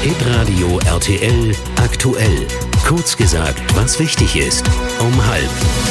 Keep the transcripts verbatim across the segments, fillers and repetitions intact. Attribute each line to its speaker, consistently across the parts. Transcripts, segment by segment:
Speaker 1: Hitradio R T L aktuell. Kurz gesagt, was wichtig ist. Um halb.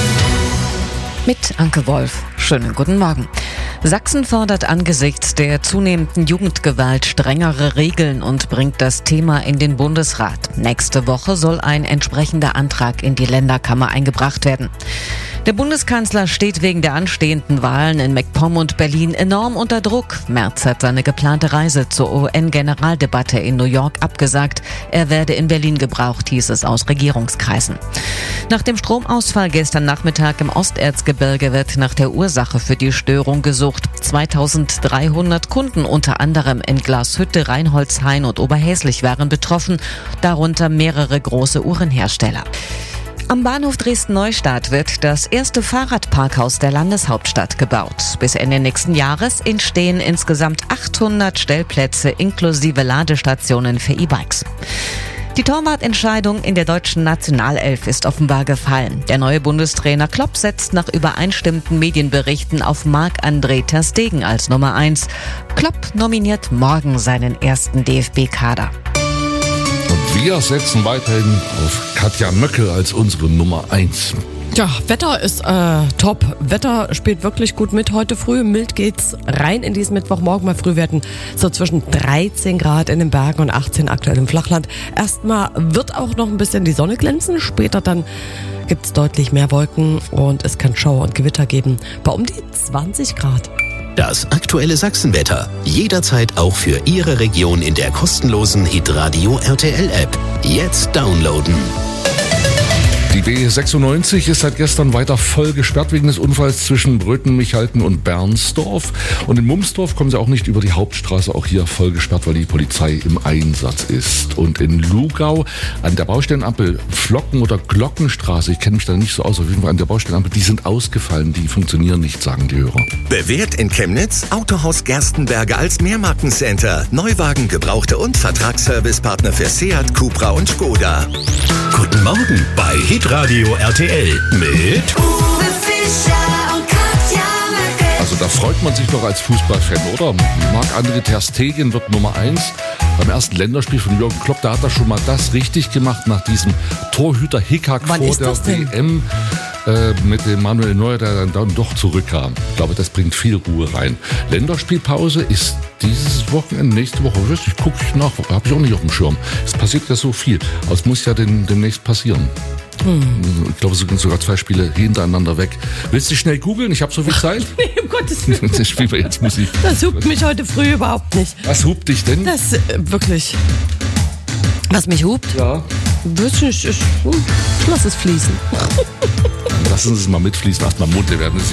Speaker 2: Mit Anke Wolf. Schönen guten Morgen. Sachsen fordert angesichts der zunehmenden Jugendgewalt strengere Regeln und bringt das Thema in den Bundesrat. Nächste Woche soll ein entsprechender Antrag in die Länderkammer eingebracht werden. Der Bundeskanzler steht wegen der anstehenden Wahlen in MacPom und Berlin enorm unter Druck. Merz hat seine geplante Reise zur U N-Generaldebatte in New York abgesagt. Er werde in Berlin gebraucht, hieß es aus Regierungskreisen. Nach dem Stromausfall gestern Nachmittag im Osterzgebirge wird nach der Ursache für die Störung gesucht. zweitausenddreihundert Kunden, unter anderem in Glashütte, Reinholdshain und Oberhäslich, waren betroffen, darunter mehrere große Uhrenhersteller. Am Bahnhof Dresden-Neustadt wird das erste Fahrradparkhaus der Landeshauptstadt gebaut. Bis Ende nächsten Jahres entstehen insgesamt achthundert Stellplätze inklusive Ladestationen für E-Bikes. Die Torwartentscheidung in der deutschen Nationalelf ist offenbar gefallen. Der neue Bundestrainer Klopp setzt nach übereinstimmenden Medienberichten auf Marc-André ter Stegen als Nummer eins. Klopp nominiert morgen seinen ersten D F B-Kader.
Speaker 3: Und wir setzen weiterhin auf Katja Möckel als unsere Nummer eins.
Speaker 4: Ja, Wetter ist äh, top. Wetter spielt wirklich gut mit. Heute früh mild geht's rein in diesen Mittwochmorgen. Mal früh werden so zwischen dreizehn Grad in den Bergen und achtzehn aktuell im Flachland. Erstmal wird auch noch ein bisschen die Sonne glänzen. Später dann gibt's deutlich mehr Wolken und es kann Schauer und Gewitter geben bei um die zwanzig Grad.
Speaker 1: Das aktuelle Sachsenwetter. Jederzeit auch für Ihre Region in der kostenlosen Hitradio R T L-App. Jetzt downloaden.
Speaker 3: Die B sechsundneunzig ist seit gestern weiter voll gesperrt wegen des Unfalls zwischen Bröthen-Michalten und Bernsdorf. Und in Mumsdorf kommen sie auch nicht über die Hauptstraße, auch hier voll gesperrt, weil die Polizei im Einsatz ist. Und in Lugau an der Baustellenampel Flocken- oder Glockenstraße, ich kenne mich da nicht so aus, auf jeden Fall an der Baustellenampel, die sind ausgefallen, die funktionieren nicht, sagen die Hörer.
Speaker 5: Bewährt in Chemnitz, Autohaus Gerstenberger als Mehrmarkencenter, Neuwagen, Gebrauchte und Vertragsservicepartner für Seat, Cupra und Skoda.
Speaker 1: Guten Morgen bei Hitradio R T L mit
Speaker 6: Uwe Fischer und Katja Möckel.
Speaker 3: Also da freut man sich doch als Fußballfan, oder? Marc-André ter Stegen wird Nummer eins. Beim ersten Länderspiel von Jürgen Klopp, da hat er schon mal das richtig gemacht nach diesem Torhüter-Hickhack vor der W M. Äh, mit dem Manuel Neuer, der dann, dann doch zurückkam. Ich glaube, das bringt viel Ruhe rein. Länderspielpause ist dieses Wochenende, nächste Woche, ich gucke nach, habe ich auch nicht auf dem Schirm. Es passiert ja so viel, aber es muss ja den, demnächst passieren. Hm. Ich glaube, es sind sogar zwei Spiele hintereinander weg. Willst du schnell googeln? Ich habe so viel Zeit.
Speaker 4: Nee, um Gottes Willen.
Speaker 3: Ich spiele jetzt Musik.
Speaker 4: Das hupt mich heute früh überhaupt nicht.
Speaker 3: Was hupt dich denn?
Speaker 4: Das, äh, wirklich. Was mich hupt?
Speaker 3: Ja.
Speaker 4: Weiß nicht, ich, ich lass es fließen.
Speaker 3: Lassen Sie es mal mitfließen, erst mal munter werden.